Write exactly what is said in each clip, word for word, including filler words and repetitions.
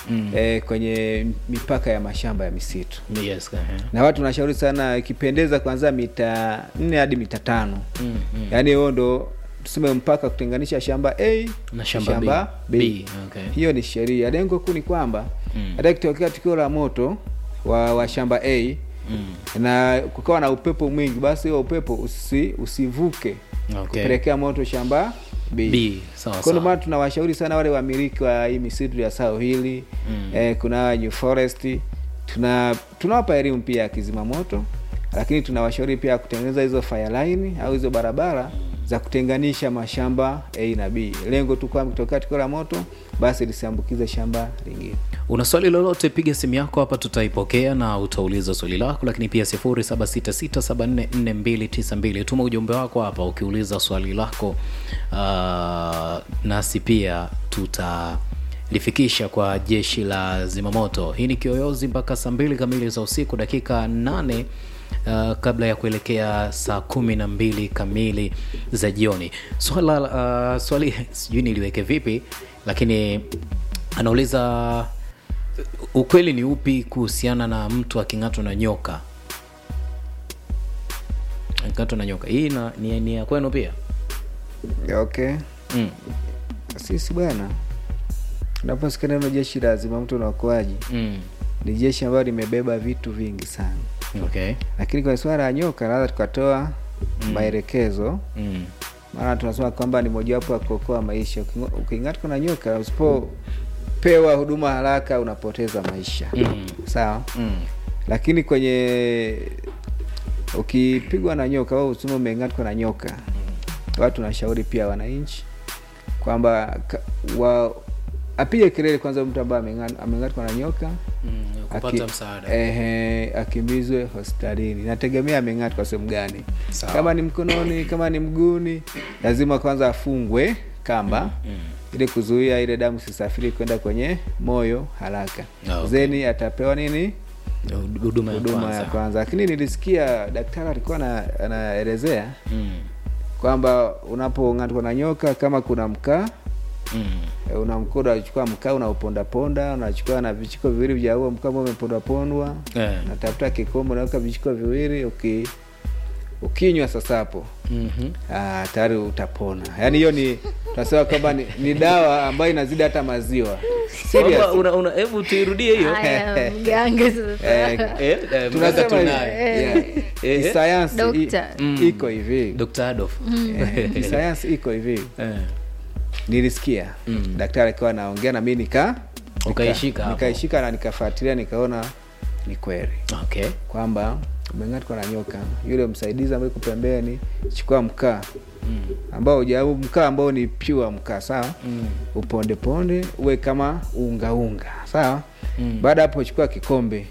mm. eh, kwenye mipaka ya mashamba ya misitu. Yes, uh-huh. Na watu tunashauri sana ikipendeza kuanzia mita nne hadi mita tano. Mm, mm. Yaani huo ndo tuseme mpaka kutenganisha shamba A na shamba, shamba B. B. B. Okay. Hiyo ni sheria. Lengo kuu ni kwamba mm. hata kitokea tukio la moto wa, wa shamba A mm. na kukawa na upepo mwingi, basi huo upepo usi, usivuke okay. kupelekea moto shamba B. B. Sawa sawa. Kwa hiyo maana tunawashauri sana wale wamiliki wa hii misitu ya Sao hili mm. eh, kuna New Forest, tuna tunawapa elimu pia ya kizima moto, lakini tunawashauri pia kutengeneza hizo fire line au hizo barabara za kutenganisha mashamba A na B. Lengo tu kwa kutoka tukio la moto basi lisiambukize shamba lingine. Una swali lolote, piga simu yako hapa tutaipokea na utauliza swali lako, lakini pia sifuri saba sita sita saba nne nne mbili tisa mbili tuma ujumbe wako hapa ukiuliza swali lako, uh, nasi pia tutalifikisha kwa jeshi la zimamoto. Hii ni Kiyoyozi mpaka saa mbili kamili za usiku, dakika nane Uh, kabla ya kuelekea saa kumi na mbili kamili za jioni. Swala uh, swali sijui niliweke vipi, lakini anauliza ukweli ni upi kuhusiana na mtu aking'atwa na nyoka? Aking'atwa na nyoka. Hii na, ni, ni ya kwenu pia? Okay. Mm. Sisi bwana, tunaposikia neno jeshi la zimamoto na uokoaji, mm. ni jeshi ambalo limebeba vitu vingi sana. Okay. Lakini kwa swala ya nyoka lazima tukatoa mm. maelekezo. Mm. Maana tunasema kwamba ni mojawapo ya kuokoa maisha. Uking'atwa na nyoka, usipopewa huduma haraka unapoteza maisha. Mm. Sawa? Mm. Lakini kwenye ukipigwa na nyoka au useme umeng'atwa na nyoka, mm. watu tunashauri pia wananchi kwamba wa apige kelele kwanza mtu ambaye ameng'atwa na nyoka. Mm, kupata msaada. Ehe, akimbizwe hospitalini. Nategemea ameng'atwa sehemu gani. Sawa. Kama ni mkononi, kama ni mguuni, lazima kwanza afungwe kamba mm, mm. ili kuzuia ile damu isisafiri kwenda kwenye moyo haraka. Okay. Zeni atapewa nini? Huduma ya kwanza. ya kwanza. Lakini nilisikia daktari alikuwa anaelezea mm. kwamba unapong'atwa na nyoka, kama kuna mkaa mm. unamkoda, unachukua mkaa unauponda ponda, unachukua na vijiko viwili vya huo mkaa ambao umeponda pondwa, yeah. unatafuta kikombe unaweka vijiko viwili, uki ukinywa sasa hapo mhm ah tayari utapona. Yaani hiyo ni tunasema kwamba ni, ni dawa ambayo inazidi hata maziwa. Serious. Una una hebu tuirudie hiyo. Haya mganga sasa. Eh tunasema yeah. eh science iko hivi. Doctor Adolf. Eh science iko hivi. Eh nilisikia mm. daktari akiwa anaongea na mimi nika ukaishika hapo. Nikaishika na nikafuatilia, nikaona ni kweli. Okay. Kwamba umeng'atwa na nyoka, yule msaidizi ambaye yuko pembeni, chukua mkaa mm. ambao hujau mkaa ambao ni pure mkaa, sawa? Mm. Uponde ponde uwe kama unga unga, sawa? Mm. Baada hapo chukua kikombe.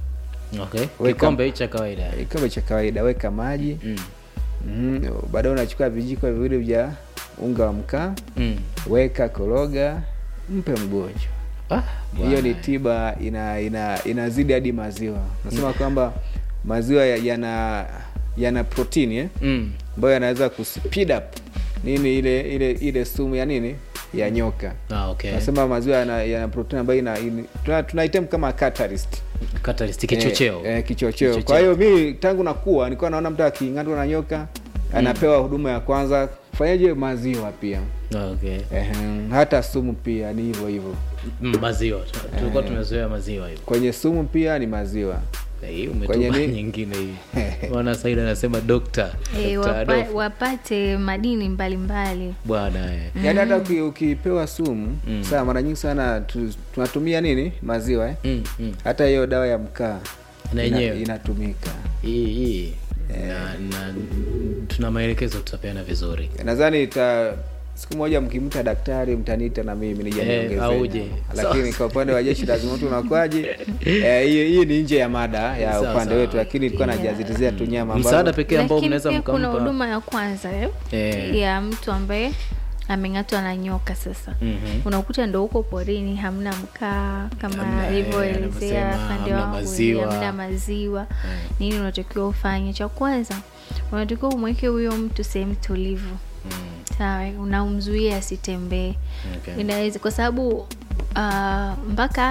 Okay. Kikombe cha kawaida. Kikombe cha kawaida, weka maji. Mm. Mhm. Baadaye unachukua vijiko viwili vya unga wa mkaa, mm. weka, koroga, mpe mgonjwa. Ah, hiyo ni tiba ina ina inazidi hadi maziwa. Nasema mm. kwamba maziwa yana yana protein eh mm. ambayo yanaweza kuspeed up nini ile ile ile sumu ya nini ya nyoka. Ah, okay. Nasema maziwa yana yana protein ambayo ina, ina tuna, tuna item kama catalyst. Catalyst kichocheo. Eh, eh kichocheo. Kichocheo. Kwa hiyo mimi tangu nakuwa nilikuwa naona mtu aking'atwa na nyoka mm. anapewa huduma ya kwanza, fanyaje maziwa pia. Okay. Eh, hata sumu pia ni hivyo hivyo. Maziwa. Tulikuwa tumezoea maziwa hivyo. Kwenye sumu pia ni maziwa. Hii umetoka nyingine hii. Bwana Saida anasema dokta. Eh, wapa, wapate madini mbalimbali. Bwana eh. Mm. Yaani hata ukipewa sumu, mm. sawa, mara nyingi sana tu, tunatumia nini? Maziwa eh. Mm, mm. Hata hiyo dawa ya mkaa na yenyewe inatumika. Hii hii. Eh. Na, na tuna maelekezo tutapeana vizuri. Nadhani ita siku moja mkimta daktari mtaniita na mimi nije niongezee. Eh, lakini so, kwa upande wa jeshi lazima mtu unakuaje? Eh hii hii ni nje ya mada ya so, upande so, wetu, lakini nilikuwa najazitizia tu nyama ambazo msaada pekee ambao mnaweza mkampa. Kuna huduma ya kwanza eh, eh. ya mtu ambaye ameng'atwa na nyoka sasa. Mm-hmm. Unakuta ndio huko porini hamna mkaa kama alivyoelezea pande wangu, hamna maziwa. Mm. Nini unatakiwa ufanye? Cha kwanza unatakiwa umweke huyo mtu sehemu tulivu. Mm. Sawa, unamzuia asitembee. Okay. Inaweza kwa sababu uh, mpaka